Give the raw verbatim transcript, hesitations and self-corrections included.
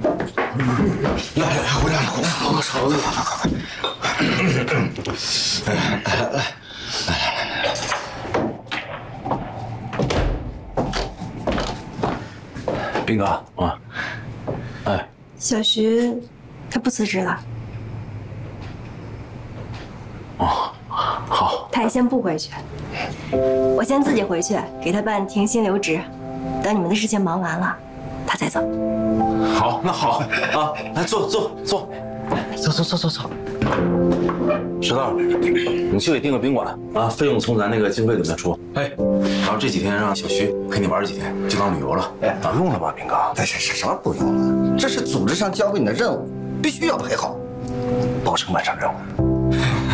来来，回来回来，我操！快快快快！来来来来来来，斌哥啊，哎， 小徐他不辞职了。 哦，好， 他也先不回去，我先自己回去给他办停薪留职，等你们的事情忙完了，他再走。 好，那好啊，来坐坐坐，走走走走走。石头，你去给订个宾馆啊，费用从咱那个经费里面出。哎，然后这几天让小徐陪你玩几天，就当旅游了。哎，不用了吧，斌哥？ 哎，什什么不用了？这是组织上交给你的任务，必须要陪好， 保证完成任务。